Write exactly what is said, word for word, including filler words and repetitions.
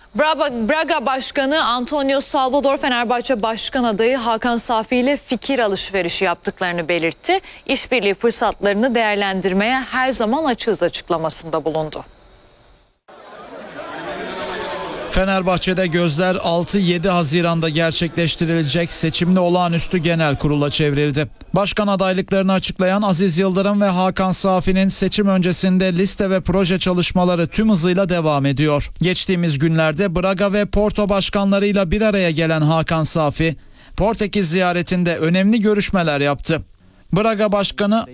Braga, Braga Başkanı Antonio Salvador Fenerbahçe Başkan adayı Hakan Safi ile fikir alışverişi yaptıklarını belirtti. İşbirliği fırsatlarını değerlendirmeye her zaman açığız açıklamasında bulundu. Fenerbahçe'de gözler altı yedi Haziran'da gerçekleştirilecek seçimli olağanüstü genel kurula çevrildi. Başkan adaylıklarını açıklayan Aziz Yıldırım ve Hakan Safi'nin seçim öncesinde liste ve proje çalışmaları tüm hızıyla devam ediyor. Geçtiğimiz günlerde Braga ve Porto başkanlarıyla bir araya gelen Hakan Safi, Portekiz ziyaretinde önemli görüşmeler yaptı. Braga Başkanı